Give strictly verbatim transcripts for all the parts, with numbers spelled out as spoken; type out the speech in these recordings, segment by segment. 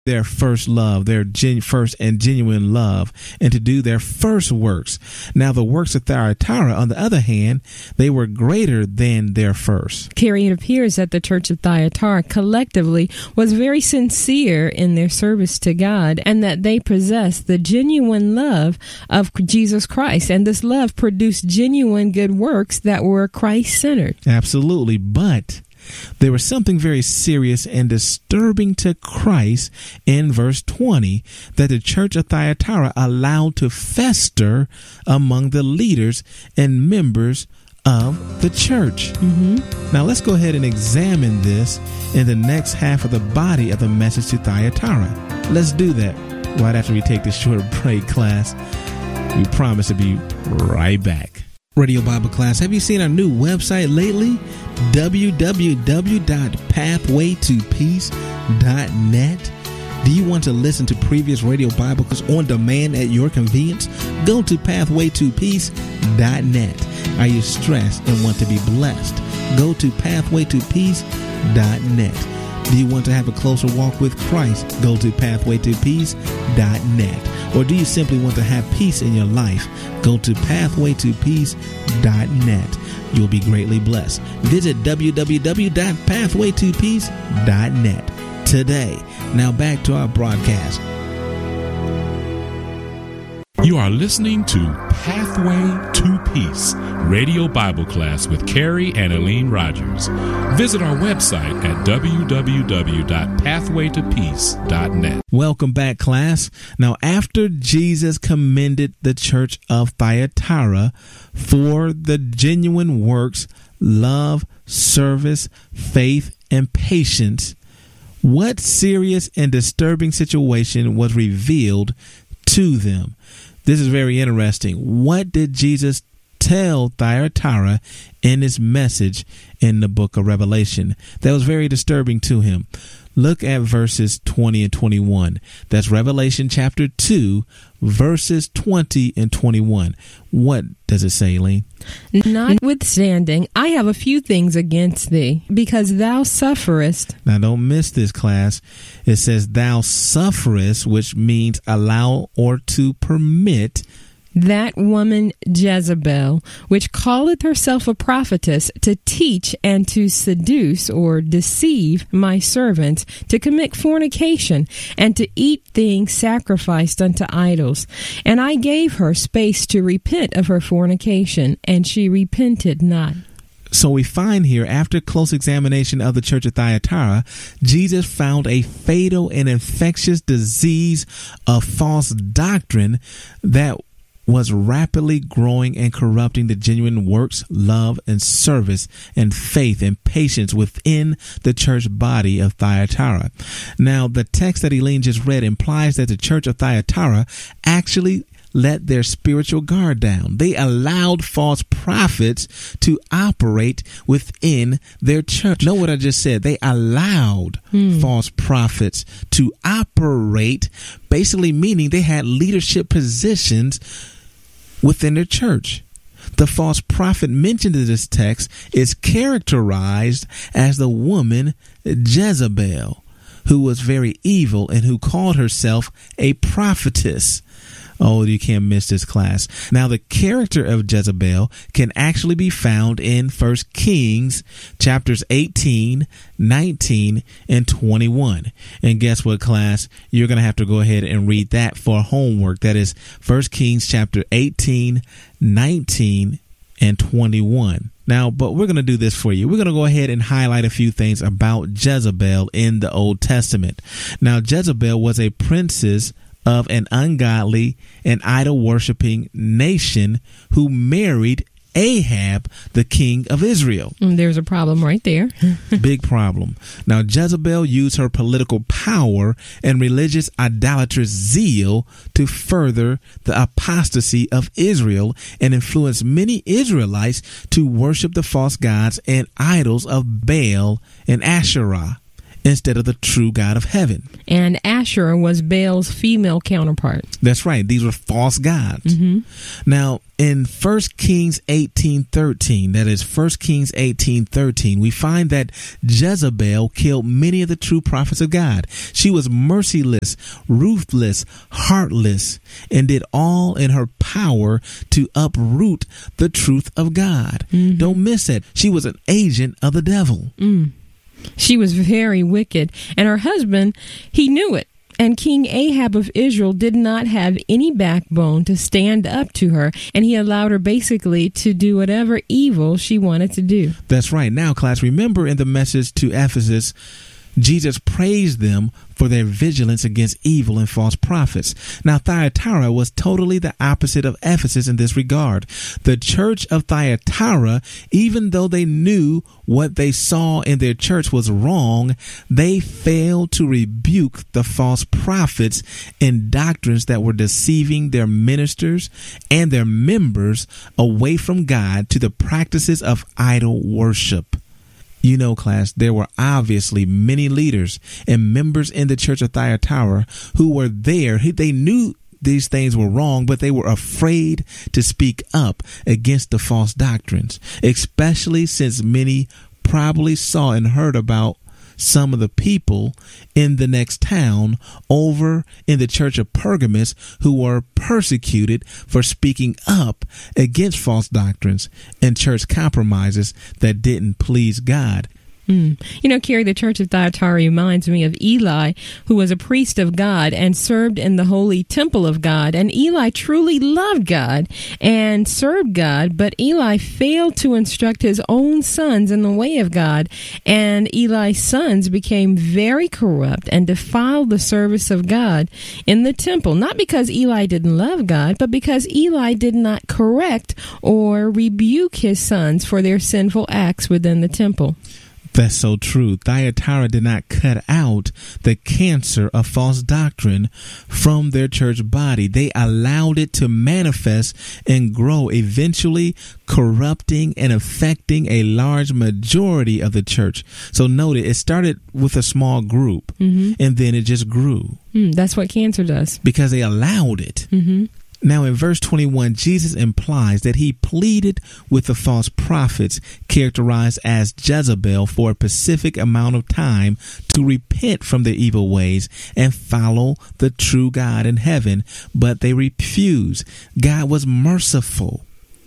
their first love, their gen- first and genuine love, and to do their first works. Now, the works of Thyatira, on the other hand, they were greater than their first. Carrie, it appears that the Church of Thyatira collectively was very sincere in their service to God, and that they possessed the genuine love of Jesus Christ, and this love produced genuine good works that were Christ-centered. Absolutely, but there was something very serious and disturbing to Christ in verse twenty that the Church of Thyatira allowed to fester among the leaders and members of the church. Mm-hmm. Now let's go ahead and examine this in the next half of the body of the message to Thyatira. Let's do that right after we take this short break, class. We promise to be right back. Radio Bible Class, have you seen our new website lately? w w w dot pathway to peace dot net. Do you want to listen to previous Radio Bible Class on demand at your convenience? Go to pathway to peace dot net. Are you stressed and want to be blessed? Go to pathway to peace dot net. Do you want to have a closer walk with Christ? Go to pathway to peace dot net. Or do you simply want to have peace in your life? Go to pathway to peace dot net. You'll be greatly blessed. Visit w w w dot pathway to peace dot net today. Now back to our broadcast. You are listening to Pathway to Peace, Radio Bible Class with Carrie and Aline Rogers. Visit our website at w w w dot pathway to peace dot net. Welcome back, class. Now, after Jesus commended the Church of Thyatira for the genuine works, love, service, faith, and patience, what serious and disturbing situation was revealed to them? This is very interesting. What did Jesus tell Thyatira in his message in the book of Revelation that was very disturbing to him? Look at verses twenty and twenty-one. That's Revelation chapter two, verses twenty and twenty-one. What does it say, Elaine? Notwithstanding, I have a few things against thee, because thou sufferest. Now, don't miss this, class. It says thou sufferest, which means allow or to permit that woman Jezebel, which calleth herself a prophetess, to teach and to seduce or deceive my servants to commit fornication and to eat things sacrificed unto idols. And I gave her space to repent of her fornication, and she repented not. So we find here, after close examination of the Church of Thyatira, Jesus found a fatal and infectious disease of false doctrine that was rapidly growing and corrupting the genuine works, love, and service, and faith and patience within the church body of Thyatira. Now, the text that Elaine just read implies that the Church of Thyatira actually let their spiritual guard down. They allowed false prophets to operate within their church. Know what I just said? They allowed hmm. false prophets to operate, basically meaning they had leadership positions within their church. The false prophet mentioned in this text is characterized as the woman Jezebel, who was very evil and who called herself a prophetess. Oh, you can't miss this, class. Now, the character of Jezebel can actually be found in First Kings chapters eighteen, nineteen, and twenty-one. And guess what, class? You're going to have to go ahead and read that for homework. That is First Kings chapter eighteen, nineteen, and twenty-one. Now, but we're going to do this for you. We're going to go ahead and highlight a few things about Jezebel in the Old Testament. Now, Jezebel was a princess of an ungodly and idol-worshiping nation who married Ahab, the king of Israel. There's a problem right there. Big problem. Now, Jezebel used her political power and religious idolatrous zeal to further the apostasy of Israel and influence many Israelites to worship the false gods and idols of Baal and Asherah. instead of the true God of heaven. And Asherah was Baal's female counterpart. That's right. These were false gods. Mm-hmm. Now, in First Kings eighteen thirteen, that is First Kings eighteen thirteen, we find that Jezebel killed many of the true prophets of God. She was merciless, ruthless, heartless, and did all in her power to uproot the truth of God. Mm-hmm. Don't miss it. She was an agent of the devil. Mm. She was very wicked, and her husband, he knew it. And King Ahab of Israel did not have any backbone to stand up to her, and he allowed her basically to do whatever evil she wanted to do. That's right. Now, class, remember in the message to Ephesus, Jesus praised them for their vigilance against evil and false prophets. Now, Thyatira was totally the opposite of Ephesus in this regard. The church of Thyatira, even though they knew what they saw in their church was wrong, they failed to rebuke the false prophets and doctrines that were deceiving their ministers and their members away from God to the practices of idol worship. You know, class, there were obviously many leaders and members in the church of Thyatira who were there. They knew these things were wrong, but they were afraid to speak up against the false doctrines, especially since many probably saw and heard about some of the people in the next town over in the church of Pergamos who were persecuted for speaking up against false doctrines and church compromises that didn't please God. Mm. You know, Carrie, the church of Thyatira reminds me of Eli, who was a priest of God and served in the holy temple of God. And Eli truly loved God and served God, but Eli failed to instruct his own sons in the way of God. And Eli's sons became very corrupt and defiled the service of God in the temple, not because Eli didn't love God, but because Eli did not correct or rebuke his sons for their sinful acts within the temple. That's so true. Thyatira did not cut out the cancer of false doctrine from their church body. They allowed it to manifest and grow, eventually corrupting and affecting a large majority of the church. So note it, it started with a small group, mm-hmm. and then it just grew. Mm, that's what cancer does. Because they allowed it. Mm-hmm. Now, in verse twenty-one, Jesus implies that he pleaded with the false prophets characterized as Jezebel for a specific amount of time to repent from their evil ways and follow the true God in heaven, but they refused. God was merciful.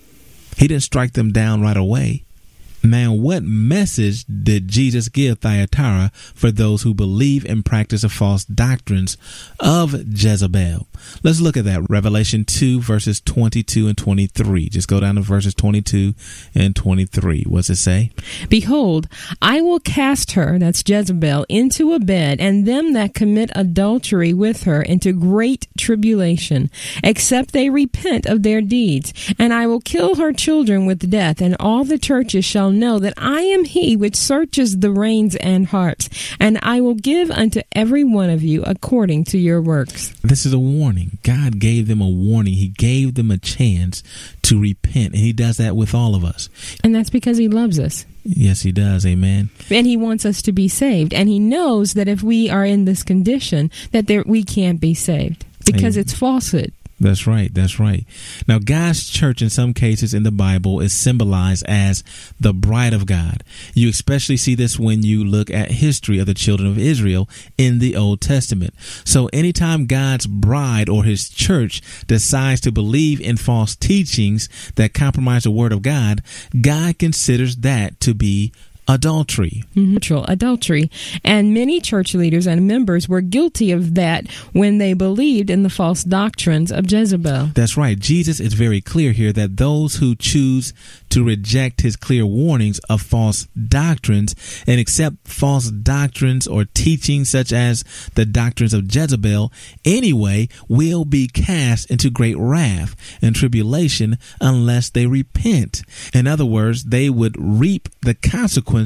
He didn't strike them down right away. Now, what message did Jesus give Thyatira for those who believe and practice the false doctrines of Jezebel? Let's look at that. Revelation two, verses twenty-two and twenty-three. Just go down to verses twenty-two and twenty-three. What's it say? Behold, I will cast her, that's Jezebel, into a bed, and them that commit adultery with her into great tribulation, except they repent of their deeds. And I will kill her children with death, and all the churches shall know that I am he which searches the reins and hearts, and I will give unto every one of you according to your works. This is a warning. God gave them a warning. He gave them a chance to repent, and he does that with all of us. And that's because he loves us. Yes, he does. Amen. And he wants us to be saved, and he knows that if we are in this condition, that there, we can't be saved because Amen. It's falsehood. That's right. That's right. Now, God's church in some cases in the Bible is symbolized as the bride of God. You especially see this when you look at history of the children of Israel in the Old Testament. So anytime God's bride or his church decides to believe in false teachings that compromise the word of God, God considers that to be adultery. Mm-hmm. Adultery. And many church leaders and members were guilty of that when they believed in the false doctrines of Jezebel. That's right. Jesus is very clear here that those who choose to reject his clear warnings of false doctrines and accept false doctrines or teachings such as the doctrines of Jezebel anyway will be cast into great wrath and tribulation unless they repent. In other words, they would reap the consequences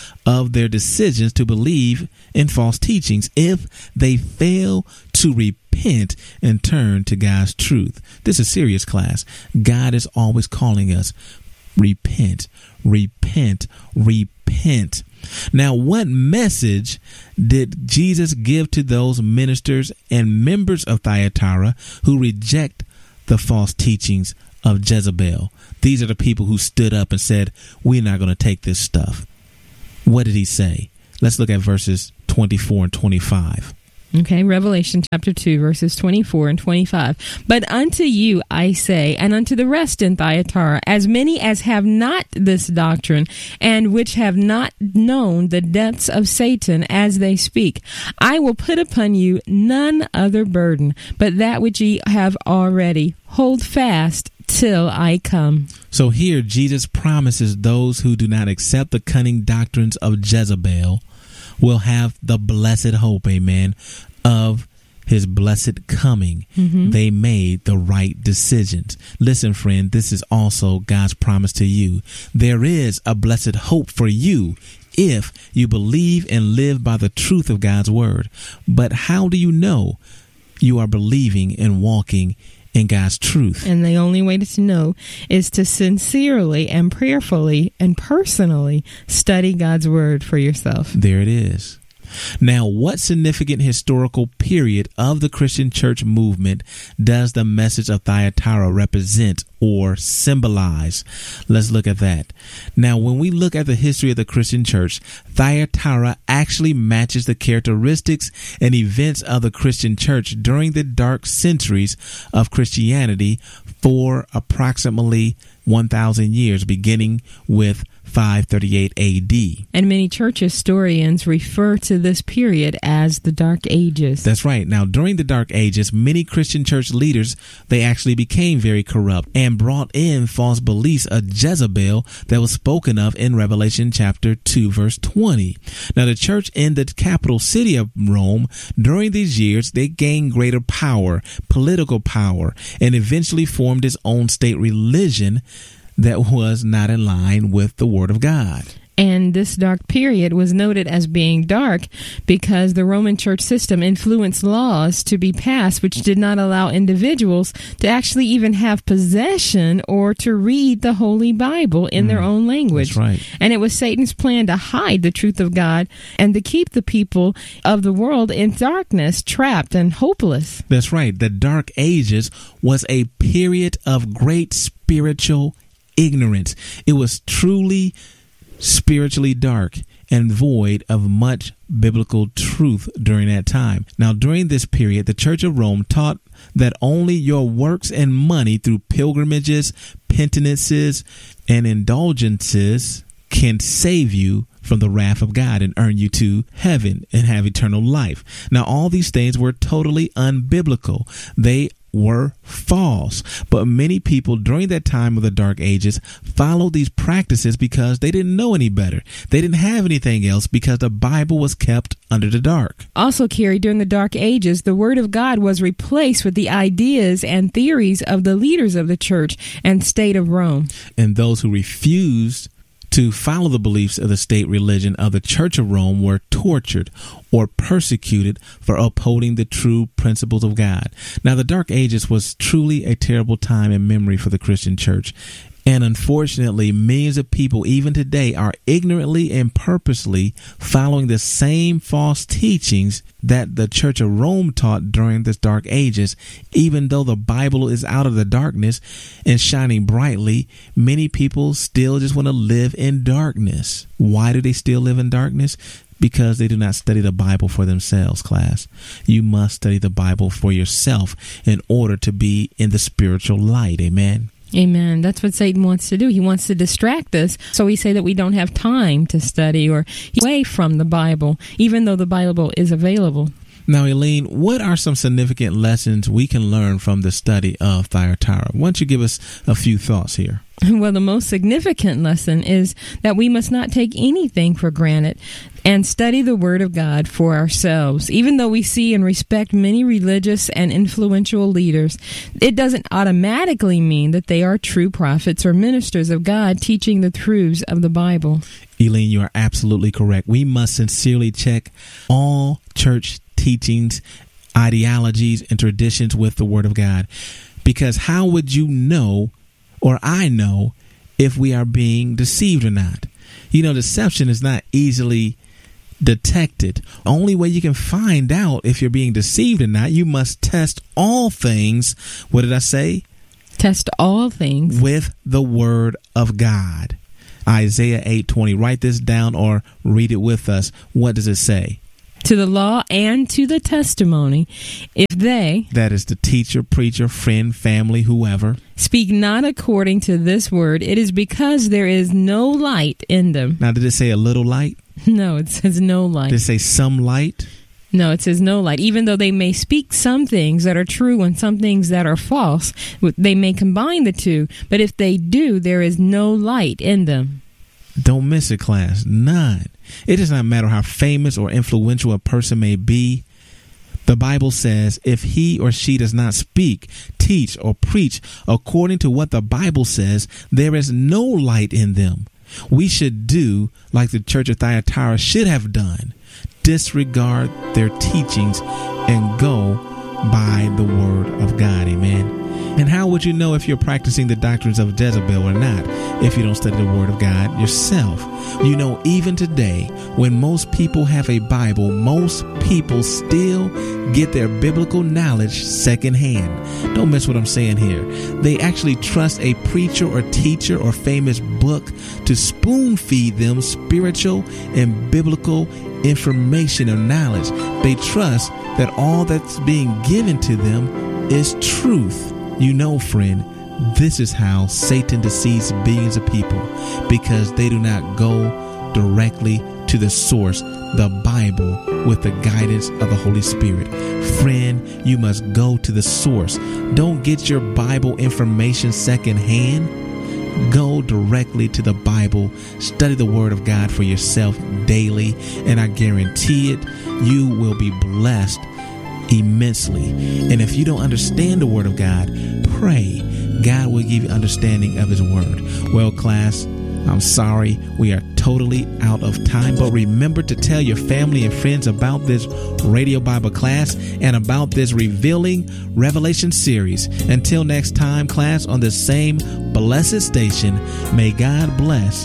of their decisions to believe in false teachings if they fail to repent and turn to God's truth. This is serious, class. God is always calling us, repent, repent, repent. Now, what message did Jesus give to those ministers and members of Thyatira who reject the false teachings of Jezebel? These are the people who stood up and said, we're not going to take this stuff. What did he say? Let's look at verses twenty-four and twenty-five. Okay, Revelation chapter two, verses twenty-four and twenty-five. But unto you I say, and unto the rest in Thyatira, as many as have not this doctrine, and which have not known the depths of Satan as they speak, I will put upon you none other burden, but that which ye have already. Hold fast till I come. So here Jesus promises those who do not accept the cunning doctrines of Jezebel will have the blessed hope, amen, of his blessed coming. Mm-hmm. They made the right decisions. Listen, friend, this is also God's promise to you. There is a blessed hope for you if you believe and live by the truth of God's word. But how do you know you are believing and walking in God's truth? And the only way to know is to sincerely and prayerfully and personally study God's word for yourself. There it is. Now, what significant historical period of the Christian church movement does the message of Thyatira represent or symbolize? Let's look at that. Now, when we look at the history of the Christian church, Thyatira actually matches the characteristics and events of the Christian church during the dark centuries of Christianity for approximately one thousand years, beginning with five thirty-eight A D. And many church historians refer to this period as the Dark Ages. That's right. Now, during the Dark Ages, many Christian church leaders, they actually became very corrupt and brought in false beliefs of Jezebel that was spoken of in Revelation chapter two, verse twenty. Now, the church in the capital city of Rome, during these years, they gained greater power, political power, and eventually formed its own state religion that was not in line with the Word of God. And this dark period was noted as being dark because the Roman church system influenced laws to be passed which did not allow individuals to actually even have possession or to read the Holy Bible in mm, their own language. That's right. And it was Satan's plan to hide the truth of God and to keep the people of the world in darkness, trapped and hopeless. That's right. The Dark Ages was a period of great spiritual ignorance. It was truly spiritually dark and void of much biblical truth during that time. Now, during this period, the Church of Rome taught that only your works and money through pilgrimages, penances, and indulgences can save you from the wrath of God and earn you to heaven and have eternal life. Now, all these things were totally unbiblical. They were false. But many people during that time of the Dark Ages followed these practices because they didn't know any better. They didn't have anything else because the Bible was kept under the dark. Also, Kerry, during the Dark Ages, the Word of God was replaced with the ideas and theories of the leaders of the church and state of Rome. And those who refused to follow the beliefs of the state religion of the Church of Rome were tortured or persecuted for upholding the true principles of God. Now, the Dark Ages was truly a terrible time in memory for the Christian church. And unfortunately, millions of people, even today, are ignorantly and purposely following the same false teachings that the Church of Rome taught during this Dark Ages. Even though the Bible is out of the darkness and shining brightly, many people still just want to live in darkness. Why do they still live in darkness? Because they do not study the Bible for themselves, class. You must study the Bible for yourself in order to be in the spiritual light. Amen. Amen. That's what Satan wants to do. He wants to distract us. So we say that we don't have time to study or away from the Bible, even though the Bible is available. Now, Elaine, what are some significant lessons we can learn from the study of Thyatira? Why don't you give us a few thoughts here? Well, the most significant lesson is that we must not take anything for granted and study the Word of God for ourselves. Even though we see and respect many religious and influential leaders, it doesn't automatically mean that they are true prophets or ministers of God teaching the truths of the Bible. Elaine, you are absolutely correct. We must sincerely check all church teachings, ideologies, and traditions with the Word of God. Because how would you know, or I know, if we are being deceived or not. You know, deception is not easily detected. Only way you can find out if you're being deceived or not, you must test all things. What did I say? Test all things with the word of God. Isaiah eight twenty. Write this down or read it with us. What does it say? To the law and to the testimony, if they, that is the teacher, preacher, friend, family, whoever, speak not according to this word, it is because there is no light in them. Now, did it say a little light? No, it says no light. Did it say some light? No, it says no light. Even though they may speak some things that are true and some things that are false, they may combine the two. But if they do, there is no light in them. Don't miss it, class. None. It does not matter how famous or influential a person may be. The Bible says if he or she does not speak, teach, or preach according to what the Bible says, there is no light in them. We should do like the church of Thyatira should have done. Disregard their teachings and go by the word of God. Amen. And how would you know if you're practicing the doctrines of Jezebel or not if you don't study the word of God yourself? You know, even today, when most people have a Bible, most people still get their biblical knowledge secondhand. Don't miss what I'm saying here. They actually trust a preacher or teacher or famous book to spoon feed them spiritual and biblical information or knowledge. They trust that all that's being given to them is truth. You know, friend, this is how Satan deceives billions of people, because they do not go directly to the source, the Bible, with the guidance of the Holy Spirit. Friend, you must go to the source. Don't get your Bible information secondhand. Go directly to the Bible. Study the Word of God for yourself daily, and I guarantee it, you will be blessed immensely. And if you don't understand the Word of God, pray. God will give you understanding of His Word. Well, class, I'm sorry we are totally out of time, but remember to tell your family and friends about this radio Bible class and about this Revealing Revelation series. Until next time, class, on the same blessed station, may God bless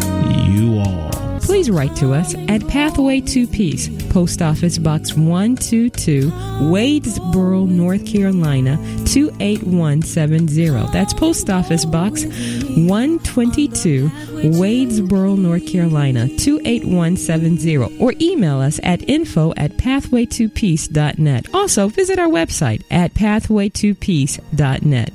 you all. Please write to us at Pathway to Peace, Post Office Box one two two, Wadesboro, North Carolina, two eight one seven zero. That's Post Office Box one twenty-two, Wadesboro, North Carolina, two eight one seven zero. Or email us at info at pathway to peace dot net. Also, visit our website at pathway to peace dot net.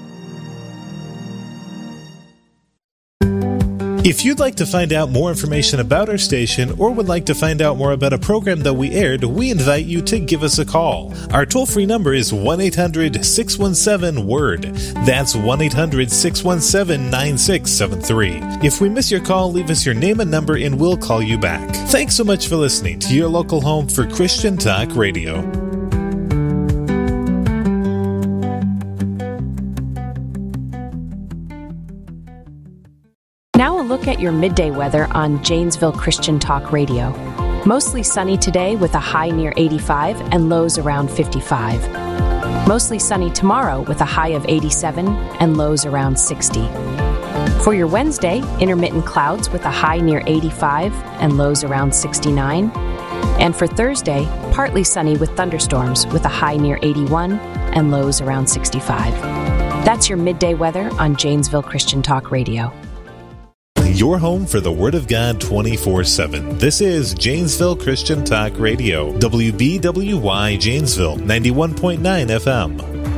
If you'd like to find out more information about our station or would like to find out more about a program that we aired, we invite you to give us a call. Our toll-free number is one eight hundred six one seven word. That's one eight hundred six one seven nine six seven three. If we miss your call, leave us your name and number and we'll call you back. Thanks so much for listening to your local home for Christian Talk Radio. Now a look at your midday weather on Janesville Christian Talk Radio. Mostly sunny today with a high near eighty-five and lows around fifty-five. Mostly sunny tomorrow with a high of eighty-seven and lows around sixty. For your Wednesday, intermittent clouds with a high near eighty-five and lows around sixty-nine. And for Thursday, partly sunny with thunderstorms with a high near eighty-one and lows around sixty-five. That's your midday weather on Janesville Christian Talk Radio. Your home for the Word of God twenty-four seven. This is Janesville Christian Talk Radio, W B W Y Janesville, ninety-one point nine F M.